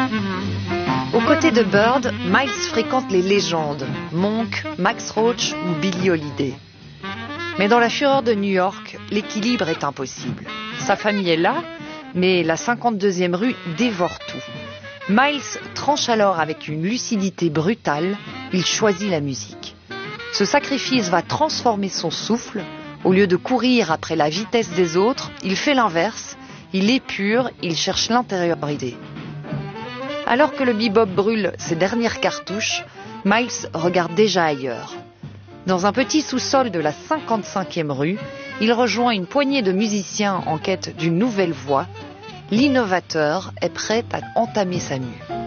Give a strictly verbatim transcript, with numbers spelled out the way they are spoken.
Aux côtés de Bird, Miles fréquente les légendes, Monk, Max Roach ou Billie Holiday. Mais dans la fureur de New York, l'équilibre est impossible. Sa famille est là, mais la cinquante-deuxième rue dévore tout. Miles tranche alors avec une lucidité brutale, il choisit la musique. Ce sacrifice va transformer son souffle. Au lieu de courir après la vitesse des autres, il fait l'inverse, il épure, il cherche l'intériorité. Alors que le bebop brûle ses dernières cartouches, Miles regarde déjà ailleurs. Dans un petit sous-sol de la cinquante-cinquième rue, il rejoint une poignée de musiciens en quête d'une nouvelle voix. L'innovateur est prêt à entamer sa mue.